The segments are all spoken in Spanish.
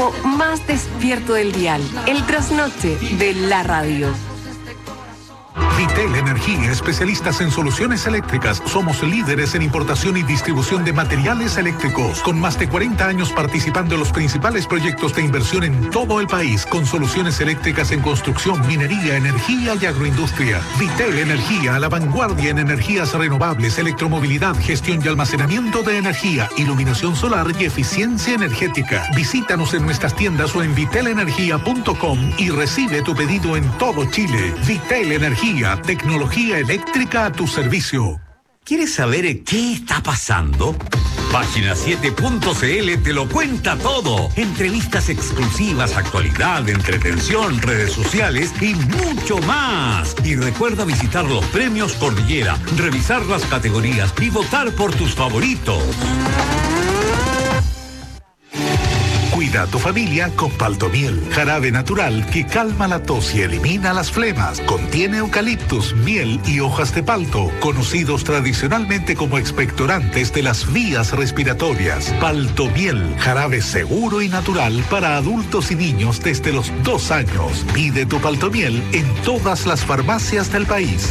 equipo más despierto del dial. El trasnoche de la radio. Vitel Energía, especialistas en soluciones eléctricas. Somos líderes en importación y distribución de materiales eléctricos, con más de 40 años participando en los principales proyectos de inversión en todo el país, con soluciones eléctricas en construcción, minería, energía y agroindustria. Vitel Energía, a la vanguardia en energías renovables, electromovilidad, gestión y almacenamiento de energía, iluminación solar y eficiencia energética. Visítanos en nuestras tiendas o en vitelenergia.com y recibe tu pedido en todo Chile. Vitel Energía, tecnología eléctrica a tu servicio. ¿Quieres saber qué está pasando? Página 7.cl te lo cuenta todo. Entrevistas exclusivas, actualidad, entretención, redes sociales y mucho más. Y recuerda visitar los premios Cordillera, revisar las categorías y votar por tus favoritos. Cuida a tu familia con Paltomiel, jarabe natural que calma la tos y elimina las flemas. Contiene eucaliptus, miel y hojas de palto, conocidos tradicionalmente como expectorantes de las vías respiratorias. Paltomiel, jarabe seguro y natural para adultos y niños desde los 2 años. Pide tu Paltomiel en todas las farmacias del país.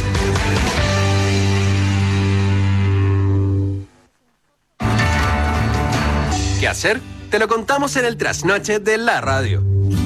¿Qué hacer? Te lo contamos en el trasnoche de la radio.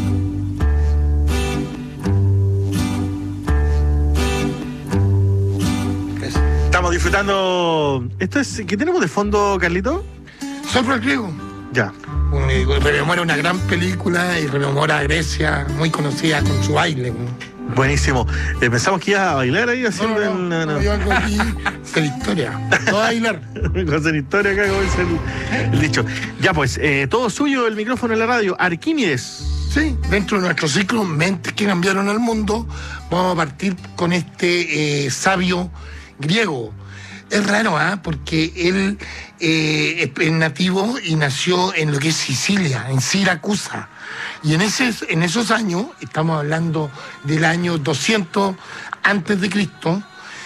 Estamos disfrutando. ¿Esto es qué tenemos de fondo, Carlito? Sopro al griego. Ya. Rememora una gran película y rememora a Grecia, muy conocida con su baile. Buenísimo. Pensamos que ibas a bailar ahí haciendo No, yo algo aquí hacer historia. No a bailar. Hacer historia acá, como dice el dicho. Ya pues, todo suyo el micrófono en la radio. Arquímedes. Sí, dentro de nuestro ciclo Mentes que cambiaron el mundo, vamos a partir con este sabio griego. Es raro, porque él es nativo y nació en lo que es Sicilia, en Siracusa. Y en esos años, estamos hablando del año 200 antes de Cristo,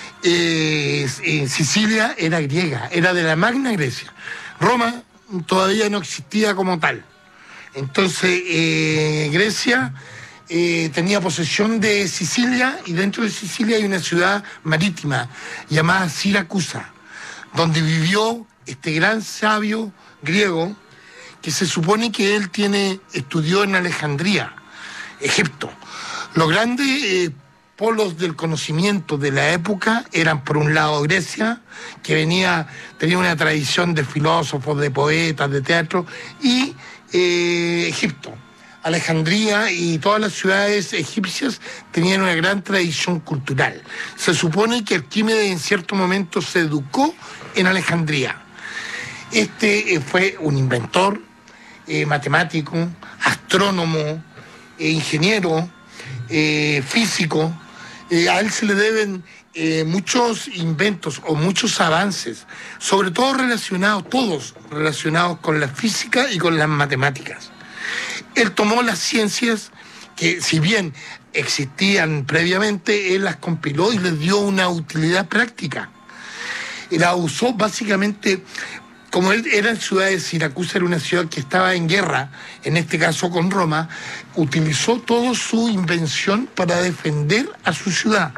Sicilia era griega, era de la Magna Grecia. Roma todavía no existía como tal. Entonces, Grecia tenía posesión de Sicilia, y dentro de Sicilia hay una ciudad marítima llamada Siracusa, donde vivió este gran sabio griego, que se supone que él estudió en Alejandría, Egipto. Los grandes polos del conocimiento de la época eran, por un lado, Grecia, que tenía una tradición de filósofos, de poetas, de teatro, y Egipto. Alejandría y todas las ciudades egipcias tenían una gran tradición cultural. Se supone que Arquímedes en cierto momento se educó en Alejandría. Fue un inventor, matemático, astrónomo, ingeniero, físico. A él se le deben muchos inventos o muchos avances, sobre todo todos relacionados con la física y con las matemáticas. Él tomó las ciencias que, si bien existían previamente, él las compiló y les dio una utilidad práctica. Y la usó básicamente, como él era en ciudad de Siracusa, era una ciudad que estaba en guerra, en este caso con Roma, utilizó toda su invención para defender a su ciudad.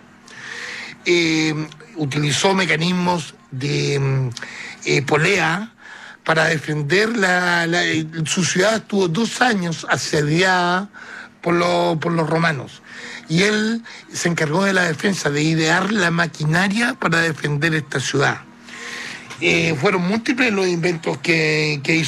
Utilizó mecanismos de polea para defender su ciudad. Estuvo 2 años asediada por los romanos, y él se encargó de la defensa, de idear la maquinaria para defender esta ciudad. Fueron múltiples los inventos que hizo.